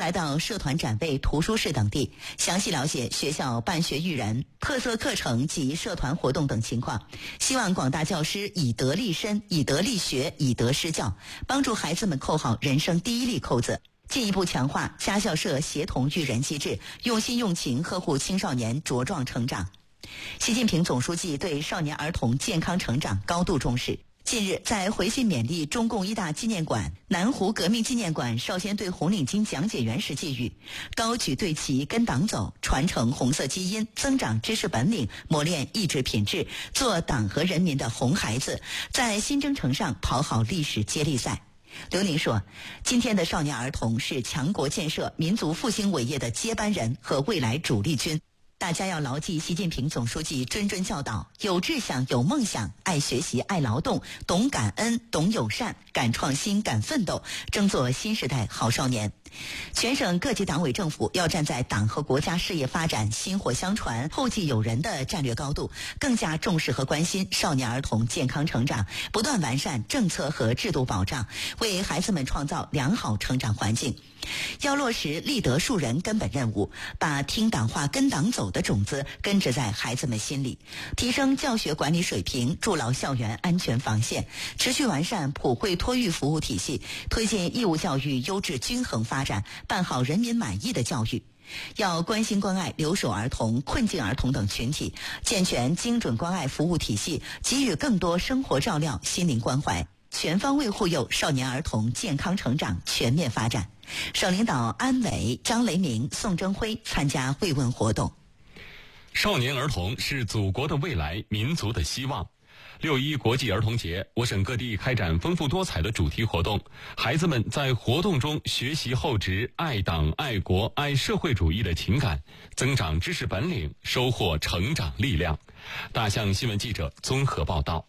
还到社团展位、图书室等地，详细了解学校办学育人、特色课程及社团活动等情况。希望广大教师以德立身、以德立学、以德施教，帮助孩子们扣好人生第一粒扣子，进一步强化家校社协同育人机制，用心用情呵护青少年茁壮成长。习近平总书记对少年儿童健康成长高度重视。近日，在回信勉励中共一大纪念馆南湖革命纪念馆少先队红领巾讲解员时寄语：高举队旗跟党走，传承红色基因，增长知识本领，磨练意志品质，做党和人民的红孩子，在新征程上跑好历史接力赛。刘宁说，今天的少年儿童是强国建设、民族复兴伟业的接班人和未来主力军。大家要牢记习近平总书记谆谆教导：有志向、有梦想，爱学习、爱劳动，懂感恩、懂友善，敢创新、敢奋斗，争做新时代好少年。全省各级党委政府要站在党和国家事业发展薪火相传、后继有人的战略高度，更加重视和关心少年儿童健康成长，不断完善政策和制度保障，为孩子们创造良好成长环境。要落实立德树人根本任务，把听党话跟党走的种子根植在孩子们心里，提升教学管理水平，筑牢校园安全防线，持续完善普惠托育服务体系，推进义务教育优质均衡发展，办好人民满意的教育。要关心关爱留守儿童、困境儿童等群体，健全精准关爱服务体系，给予更多生活照料、心灵关怀，全方位护佑少年儿童健康成长全面发展。省领导安伟、张雷鸣、宋征辉参加慰问活动。 少年儿童是祖国的未来，民族的希望。6·1国际儿童节，我省各地开展丰富多彩的主题活动，孩子们在活动中学习厚植爱党、爱国、爱社会主义的情感，增长知识本领，收获成长力量。大象新闻记者综合报道。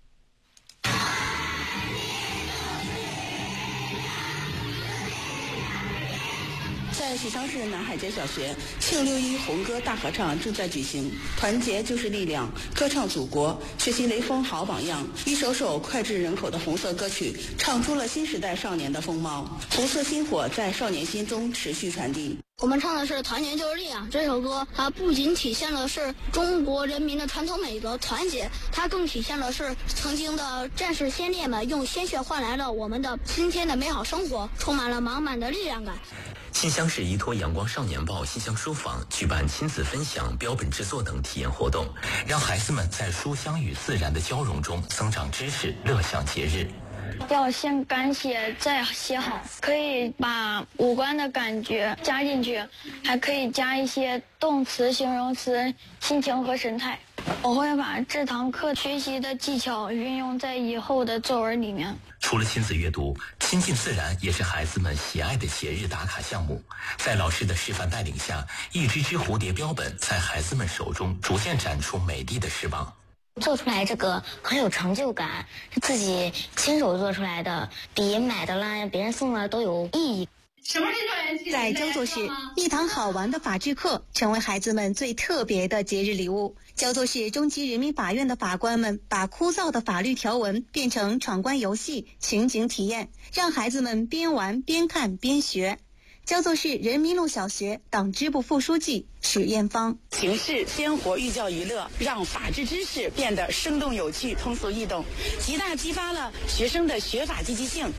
在许昌市南海街小学，庆6·1红歌大合唱正在举行。团结就是力量，歌唱祖国，学习雷锋好榜样，一首首脍炙人口的红色歌曲，唱出了新时代少年的风貌。红色心火在少年心中持续传递。 我们唱的是《团结就是力量》这首歌，它不仅体现了是中国人民的传统美德团结，它更体现了是曾经的战士先烈们用鲜血换来了我们的今天的美好生活，充满了满满的力量感。 信乡市依托阳光少年报信乡书坊举办亲子分享、标本制作等体验活动，让孩子们在书香与自然的交融中增长知识，乐享节日。 要先敢写再写好，可以把五官的感觉加进去，还可以加一些动词、形容词、心情和神态。我会把这堂课学习的技巧运用在以后的作文里面。 除了亲子阅读，亲近自然也是孩子们喜爱的节日打卡项目。在老师的示范带领下，一只只蝴蝶标本在孩子们手中逐渐展出美丽的翅膀。 做出来这个很有成就感，是自己亲手做出来的，比买的啦、别人送的都有意义。 在焦作市，一堂好玩的法制课成为孩子们最特别的节日礼物。焦作市中级人民法院的法官们把枯燥的法律条文变成闯关游戏、情景体验，让孩子们边玩边看边学。焦作市人民路小学党支部副书记史艳芳： 形式鲜活，寓教于乐，让法治知识变得生动有趣、通俗易懂，极大激发了学生的学法积极性。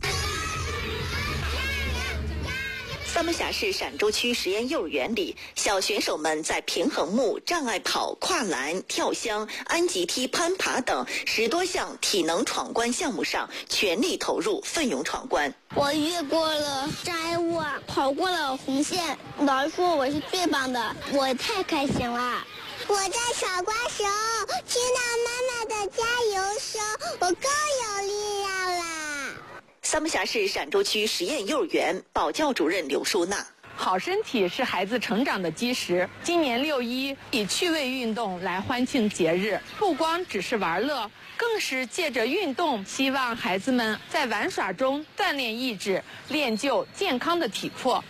三门峡市陕州区实验幼儿园里，小选手们在平衡木、障碍跑、跨栏、跳箱、安吉梯、攀爬等10多项体能闯关项目上全力投入，奋勇闯关。 我越过了障碍物，跑过了红线，老师说我是最棒的，我太开心了。 我在闯关时候听到妈妈的加油声，我更有力量了。 三门峡市陕州区实验幼儿园保教主任刘淑娜： 好身体是孩子成长的基石。今年6·1以趣味运动来欢庆节日，不光只是玩乐，更是借着运动，希望孩子们在玩耍中锻炼意志，练就健康的体魄。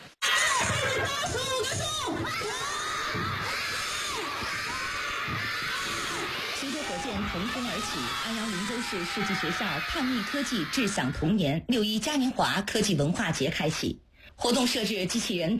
随着火箭腾空而起，安阳林州市世纪学校探秘科技智享童年6·1嘉年华科技文化节开启。活动设置机器人